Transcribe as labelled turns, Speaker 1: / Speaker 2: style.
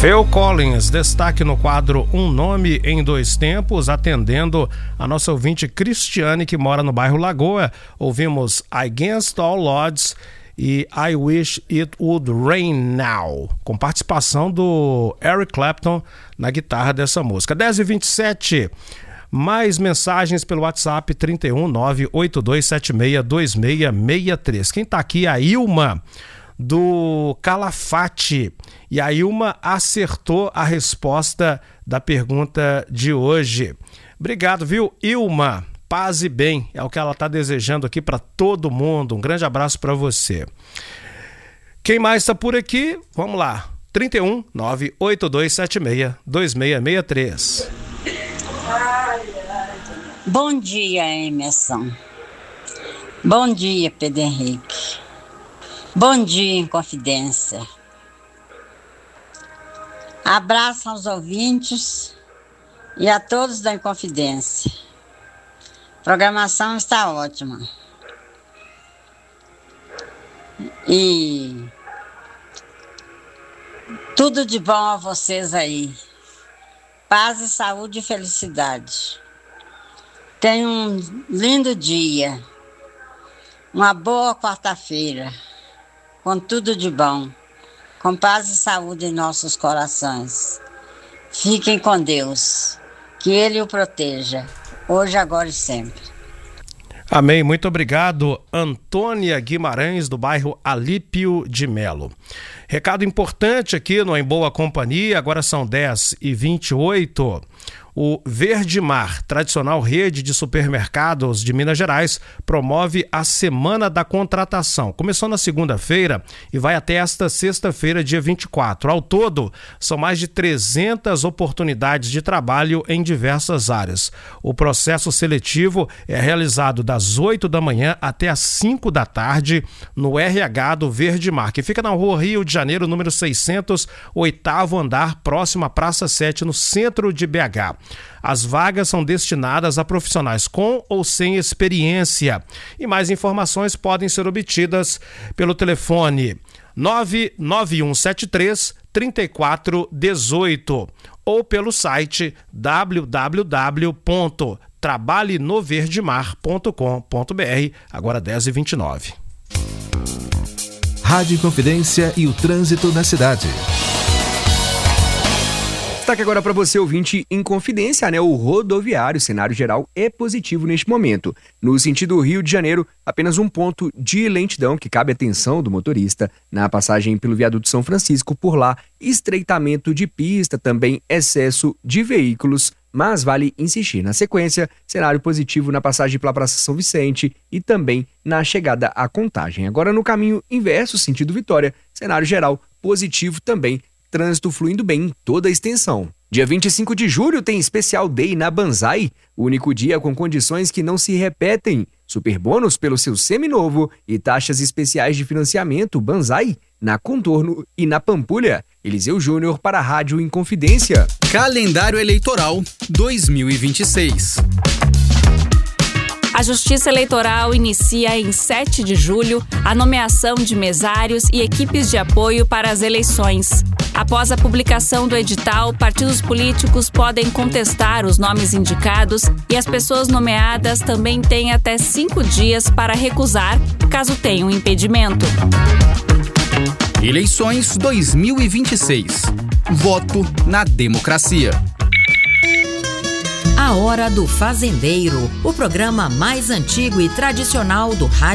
Speaker 1: Phil Collins, destaque no quadro Um Nome em Dois Tempos, atendendo a nossa ouvinte Cristiane, que mora no bairro Lagoa. Ouvimos Against All Odds e I Wish It Would Rain Now, com participação do Eric Clapton na guitarra dessa música. 10h27, mais mensagens pelo WhatsApp 31982762663. Quem tá aqui é a Ilma do Calafate, e a Ilma acertou a resposta da pergunta de hoje. Obrigado, viu, Ilma? Paz e bem, é o que ela está desejando aqui para todo mundo. Um grande abraço para você. Quem mais está por aqui? Vamos lá, 31982762663.
Speaker 2: Bom dia, Emerson. Bom dia, Pedro Henrique. Bom dia, Inconfidência. Abraço aos ouvintes e a todos da Inconfidência. A programação está ótima. E tudo de bom a vocês aí. Paz e saúde e felicidade. Tenham um lindo dia. Uma boa quarta-feira. Com tudo de bom, com paz e saúde em nossos corações. Fiquem com Deus, que Ele o proteja, hoje, agora e sempre.
Speaker 1: Amém, muito obrigado, Antônia Guimarães, do bairro Alípio de Melo. Recado importante aqui no Em Boa Companhia, agora são 10h28. O Verde Mar, tradicional rede de supermercados de Minas Gerais, promove a Semana da Contratação. Começou na segunda-feira e vai até esta sexta-feira, dia 24. Ao todo, são mais de 300 oportunidades de trabalho em diversas áreas. O processo seletivo é realizado das 8 da manhã até as 5 da tarde no RH do Verde Mar, que fica na Rua Rio de Janeiro, número 600, 8º andar, próximo à Praça 7, no centro de BH. As vagas são destinadas a profissionais com ou sem experiência. E mais informações podem ser obtidas pelo telefone 99173-3418 ou pelo site www.trabalhenoverdemar.com.br. Agora 10h29.
Speaker 3: Rádio Inconfidência e o trânsito na cidade.
Speaker 4: Destaque agora para você, ouvinte, Inconfidência, né? O rodoviário, cenário geral é positivo neste momento. No sentido Rio de Janeiro, apenas um ponto de lentidão que cabe atenção do motorista na passagem pelo viaduto São Francisco. Por lá, estreitamento de pista, também excesso de veículos, mas vale insistir. Na sequência, cenário positivo na passagem pela Praça São Vicente e também na chegada à Contagem. Agora no caminho inverso, sentido Vitória, cenário geral positivo também. Trânsito fluindo bem em toda a extensão. Dia 25 de julho tem especial Day na Banzai, o único dia com condições que não se repetem. Super bônus pelo seu seminovo e taxas especiais de financiamento Banzai na Contorno e na Pampulha. Eliseu Júnior para a Rádio Inconfidência.
Speaker 5: Calendário Eleitoral 2026.
Speaker 6: A Justiça Eleitoral inicia em 7 de julho a nomeação de mesários e equipes de apoio para as eleições. Após a publicação do edital, partidos políticos podem contestar os nomes indicados e as pessoas nomeadas também têm até 5 dias para recusar, caso tenham impedimento.
Speaker 5: Eleições 2026. Voto na democracia.
Speaker 7: A Hora do Fazendeiro, o programa mais antigo e tradicional do rádio